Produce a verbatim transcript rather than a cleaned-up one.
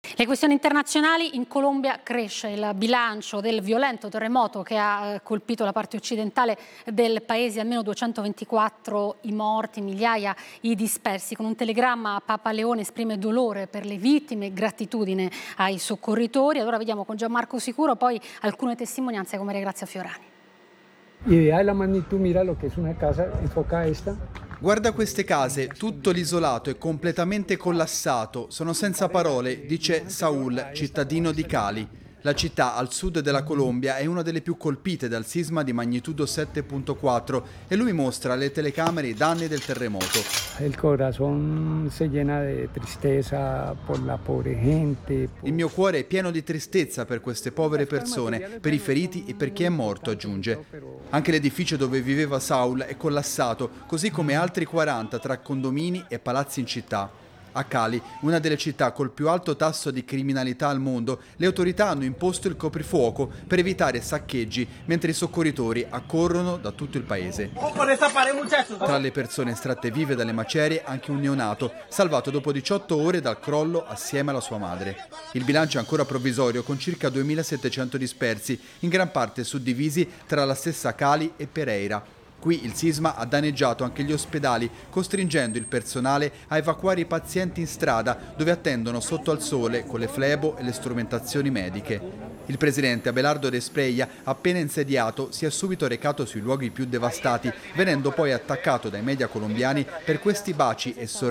Le questioni internazionali: in Colombia cresce il bilancio del violento terremoto che ha colpito la parte occidentale del paese, almeno duecentoventiquattro i morti, migliaia i dispersi. Con un telegramma Papa Leone esprime dolore per le vittime e gratitudine ai soccorritori. Allora vediamo con Gianmarco Sicuro poi alcune testimonianze con Maria Grazia Fiorani. Idea de la magnitud, mira lo que es una casa, enfoca esta. Guarda queste case, tutto l'isolato è completamente collassato, sono senza parole, dice Saul, cittadino di Cali. La città al sud della Colombia è una delle più colpite dal sisma di magnitudo sette virgola quattro e lui mostra alle telecamere i danni del terremoto. El corazón se llena de tristeza por la pobre gente. Il mio cuore è pieno di tristezza per queste povere persone, per i feriti e per chi è morto, aggiunge. Anche l'edificio dove viveva Saul è collassato, così come altri quaranta tra condomini e palazzi in città. A Cali, una delle città col più alto tasso di criminalità al mondo, le autorità hanno imposto il coprifuoco per evitare saccheggi, mentre i soccorritori accorrono da tutto il paese. Tra le persone estratte vive dalle macerie anche un neonato, salvato dopo diciotto ore dal crollo assieme alla sua madre. Il bilancio è ancora provvisorio, con circa duemilasettecento dispersi, in gran parte suddivisi tra la stessa Cali e Pereira. Qui il sisma ha danneggiato anche gli ospedali, costringendo il personale a evacuare i pazienti in strada, dove attendono sotto al sole con le flebo e le strumentazioni mediche. Il presidente Abelardo Despreia, appena insediato, si è subito recato sui luoghi più devastati, venendo poi attaccato dai media colombiani per questi baci e sorrisi